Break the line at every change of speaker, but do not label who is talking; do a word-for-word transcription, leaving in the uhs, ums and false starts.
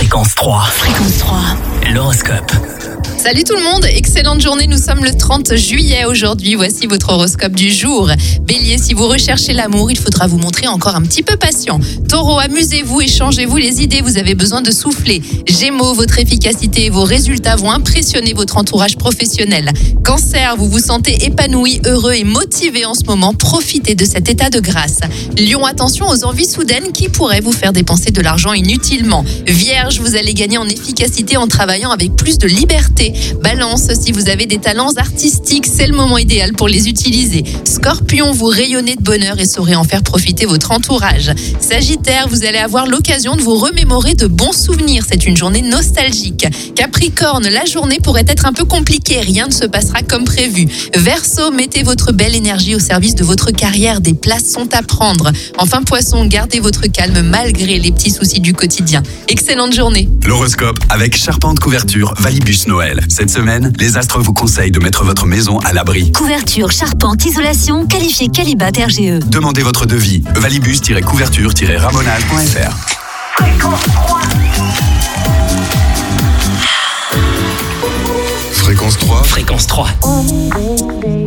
Fréquence trois. Fréquence trois. L'horoscope.
Salut tout le monde, excellente journée, nous sommes le trente juillet aujourd'hui, voici votre horoscope du jour. Bélier, si vous recherchez l'amour, il faudra vous montrer encore un petit peu patient. Taureau, amusez-vous, échangez-vous les idées, vous avez besoin de souffler. Gémeaux, votre efficacité et vos résultats vont impressionner votre entourage professionnel. Cancer, vous vous sentez épanoui, heureux et motivé en ce moment, profitez de cet état de grâce. Lion, attention aux envies soudaines qui pourraient vous faire dépenser de l'argent inutilement. Vierge, vous allez gagner en efficacité en travaillant avec plus de liberté. Balance, si vous avez des talents artistiques, c'est le moment idéal pour les utiliser. Scorpion, vous rayonnez de bonheur et saurez en faire profiter votre entourage. Sagittaire, vous allez avoir l'occasion de vous remémorer de bons souvenirs. C'est une journée nostalgique. Capricorne, la journée pourrait être un peu compliquée. Rien ne se passera comme prévu. Verseau, mettez votre belle énergie au service de votre carrière. Des places sont à prendre. Enfin, Poisson, gardez votre calme malgré les petits soucis du quotidien. Excellente journée.
L'horoscope avec Charpente Couverture Valibus Noël. Cette semaine, les astres vous conseillent de mettre votre maison à l'abri.
Couverture, charpente, isolation, qualifié Qualibat R G E.
Demandez votre devis. valibus-couverture-ramonage point f r.
Fréquence trois.
Fréquence trois.
Fréquence trois.